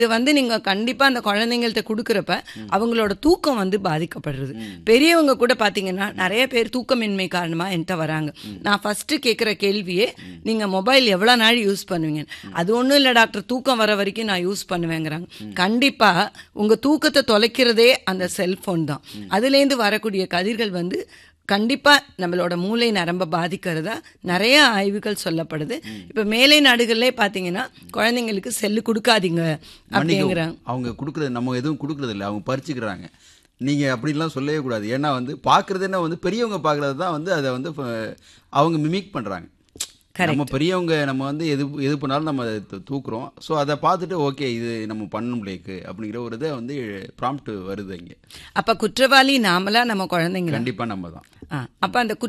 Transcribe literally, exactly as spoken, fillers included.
இது வந்து நீங்க கண்டிப்பா அந்த குழந்தைங்கள்ட்ட கொடுக்கறப்ப அவங்களோட தூக்கம் வந்து பாதிக்கப்படுறது. பெரியவங்க கூட பாத்தீங்கன்னா நிறைய பேர் தூக்கமின்மை காரணமா என்கிட்ட வராங்க. நான் ஃபர்ஸ்ட் கேட்கிற கேள்வியே நீங்க மொபைல் எவ்வளவு நாள் யூஸ் பண்ணுவீங்க? அது ஒண்ணும் இல்ல டாக்டர், தூக்கம் வர வரைக்கும் நான் யூஸ் பண்ணுவேங்கிறாங்க. கண்டிப்பா உங்க தூக்கத்தை தொலைக்கிறதே அந்த செல்போன் தான். அதுல இருந்து வரக்கூடிய கதிர்கள் வந்து கண்டிப்பா நம்மளோட மூளை நரம்ப பாதிக்கிறதா நிறைய ஆய்வுகள் சொல்லப்படுது. இப்ப மேலை நாடுகள்லே பாத்தீங்கன்னா குழந்தைங்களுக்கு செல்லு கொடுக்காதீங்க அப்படிங்கிறாங்க. அவங்க கொடுக்கறது நம்ம எதுவும் கொடுக்கறது இல்லை, அவங்க பறிச்சுக்கிறாங்க. நீங்க அப்படிலாம் சொல்லவே கூடாது. ஏன்னா வந்து பாக்குறது என்ன வந்து பெரியவங்க பாக்குறது தான் வந்து அதை வந்து அவங்க மிமிக் பண்றாங்க. நம்ம பெரியவங்க நம்ம வந்து எது எது பண்ணாலும் நம்ம தூக்குறோம். ஸோ அதை பார்த்துட்டு ஓகே இது நம்ம பண்ண முடியாது அப்படிங்கிற ஒரு இதை வந்து ப்ராம்ப்ட் வருது இங்கே. அப்ப குற்றவாளி நாமளா நம்ம குழந்தைங்க? கண்டிப்பா நம்ம தான். அப்ப அந்த